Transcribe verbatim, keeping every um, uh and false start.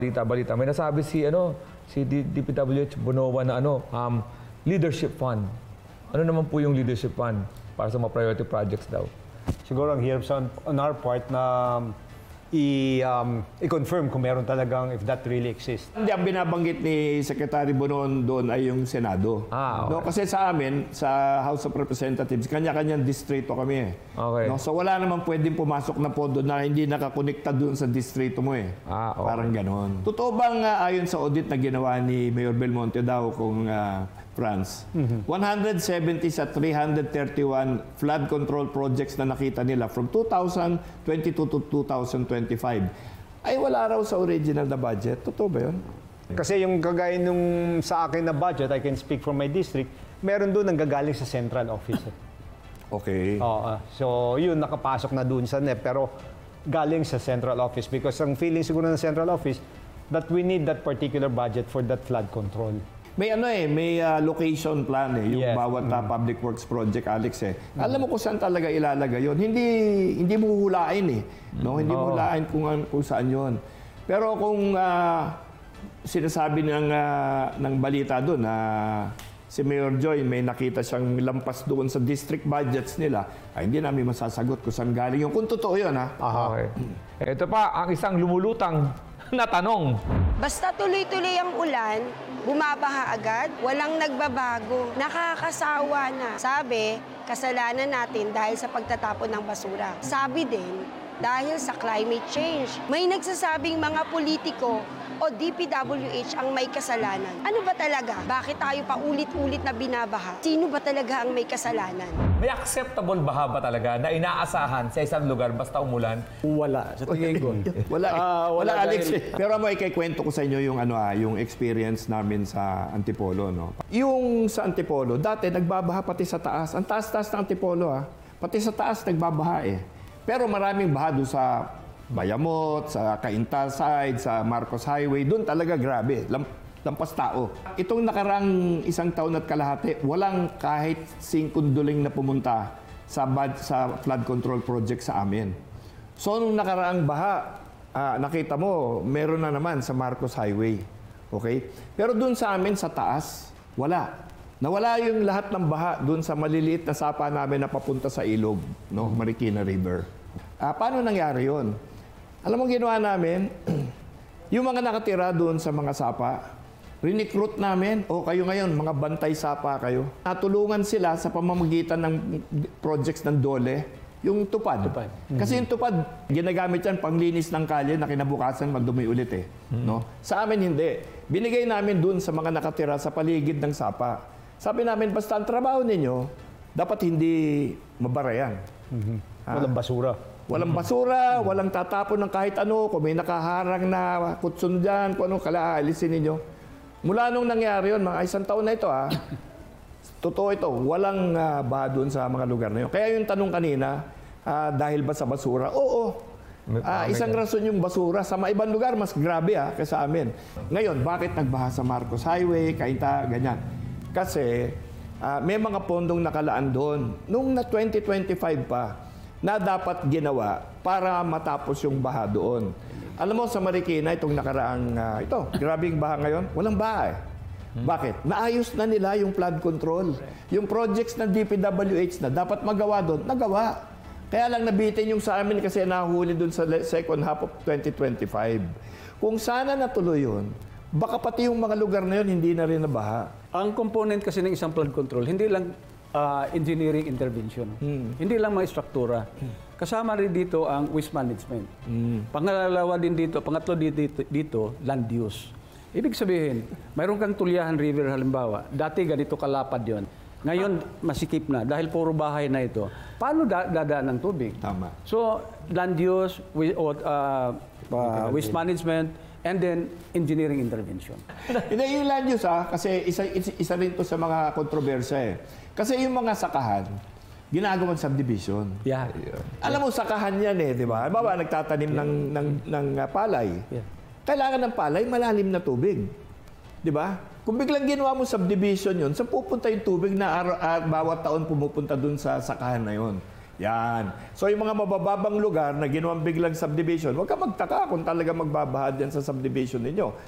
Balita, balita. May nasabi si ano, si D P W H Bonoan na ano, um, leadership fund. Ano naman po yung leadership fund para sa mga priority projects daw? Siguro ang hirap sa on our part na i, um, i-confirm kung meron talagang if that really exists. Hindi, ang binabanggit ni Secretary Bonoan doon ay yung Senado. Ah, okay. No, kasi sa amin, sa House of Representatives, kanya-kanyang distrito kami eh. Okay. No, so wala namang pwedeng pumasok na pondo na hindi nakakonekta doon sa distrito mo eh. Ah, okay. Parang ganon. Totoo bang uh, ayon sa audit na ginawa ni Mayor Belmonte daw kung uh, France, mm-hmm. one hundred seventy sa three hundred thirty-one flood control projects na nakita nila from two thousand twenty-two to two thousand twenty-five ay wala raw sa original na budget. Totoo ba yun? Kasi yung kagaya nung sa akin na budget, I can speak from my district, meron doon ang gagaling sa central office. Okay. Oo. So, yun, nakapasok na doon sa N E P, pero galing sa central office because ang feeling siguro ng central office that we need that particular budget for that flood control. May ano eh, may uh, location plan eh, yung Yes. bawat uh, public works project, Alex eh. Alam mo kung saan talaga ilalagay yun. Hindi hindi mo hulain eh. No? Hindi mo hulain kung, kung saan yun. Pero kung uh, sinasabi ng, uh, ng balita doon na si Mayor Joy may nakita siyang lampas doon sa district budgets nila, ay hindi namin masasagot kung saan galing yun. Kung totoo yun ha. Okay. Ito pa, ang isang lumulutang na tanong. Basta tuloy-tuloy ang ulan, bumabaha agad, walang nagbabago, nakakasawa na. Sabi, kasalanan natin dahil sa pagtatapon ng basura. Sabi din, dahil sa climate change. May nagsasabing mga politiko o D P W H ang may kasalanan. Ano ba talaga? Bakit tayo pa ulit-ulit na binabaha? Sino ba talaga ang may kasalanan? May acceptable baha ba talaga na inaasahan sa isang lugar basta umulan? Wala. Sa tingin ko. Wala, eh. Ah, wala, wala Alex. dahil- eh. Pero mo ikikwento ko sa inyo yung ano ah, yung experience namin sa Antipolo, no. Yung sa Antipolo, dati nagbabaha pati sa taas. Ang taas-taas ng Antipolo ah. Pati sa taas nagbabaha eh. Pero maraming baha doon sa Bayamot, sa Cainta side, sa Marcos Highway, doon talaga grabe. Lam lampas tao. Itong nakarang isang taon at kalahati, walang kahit singkunduling na pumunta sa, bad, sa flood control project sa amin. So, nung nakaraang baha, ah, nakita mo, meron na naman sa Marcos Highway. Okay? Pero doon sa amin, sa taas, wala. Nawala yung lahat ng baha doon sa maliliit na sapa namin na papunta sa ilog, no? Marikina River. Ah, paano nangyari yon? Alam mo ginawa namin, yung mga nakatira doon sa mga sapa, rinicruit namin, o kayo ngayon, mga bantay sapa kayo. Natulungan sila sa pamamagitan ng projects ng DOLE, yung tupad. Tupad. Kasi yung tupad, ginagamit yan panglinis ng kalye na kinabukasan madumi ulit eh. No? Sa amin hindi. Binigay namin doon sa mga nakatira sa paligid ng sapa. Sabi namin, basta ang trabaho ninyo, dapat hindi mabarayan. Mm-hmm. Walang basura. Walang basura, walang tatapon ng kahit ano, kung may nakaharang na kutsun dyan, kung ano, kala alisin ninyo. Mula nung nangyari yun, mga isang taon na ito ha, totoo ito, walang uh, baha doon sa mga lugar na yun. Kaya yung tanong kanina, uh, dahil ba sa basura? Oo. Uh, isang rason yung basura. Sa mga ibang lugar, mas grabe ha, kaysa amin. Ngayon, bakit nagbaha sa Marcos Highway, Cainta, ganyan? Kasi uh, may mga pondong nakalaan doon. Nung na twenty twenty-five pa, na dapat ginawa para matapos yung baha doon. Alam mo, sa Marikina, itong nakaraang, uh, ito, grabing baha ngayon, walang baha eh. Hmm. Bakit? Naayos na nila yung flood control. Yung projects ng D P W H na dapat magawa doon, nagawa. Kaya lang nabitin yung sa amin kasi nahuli doon sa second half of twenty twenty-five. Kung sana natuloy yun, baka pati yung mga lugar na yun, hindi na rin nabaha. Ang component kasi ng isang flood control, hindi lang uh, engineering intervention. Hmm. Hindi lang mga struktura. Hmm. Kasama rin dito ang waste management. Hmm. Pangalawa din dito, pangatlo dito, dito, land use. Ibig sabihin, mayroon kang Tulyahan River halimbawa, dati ganito kalapad yon. Ngayon, masikip na dahil puro bahay na ito. Paano da dadaan ng tubig? Tama. So, land use, we, uh, uh, waste management, and then engineering intervention. Hindi, yung land use ah, kasi isa, isa, isa rin to sa mga kontrobersya eh. Kasi yung mga sakahan, ginagawang subdivision. Yeah. Alam mo, sakahan yan eh, di ba? Halimbawa, nagtatanim ng, ng, ng uh, palay. Yeah. Kailangan ng palay, malalim na tubig. Di ba? Kung biglang ginawa mo subdivision yun, saan pupunta yung tubig na araw, uh, bawat taon pumupunta dun sa sakahan na yun? Yan. So yung mga mabababang lugar na ginawang biglang subdivision, huwag ka magtaka kung talaga magbabaha dyan sa subdivision ninyo.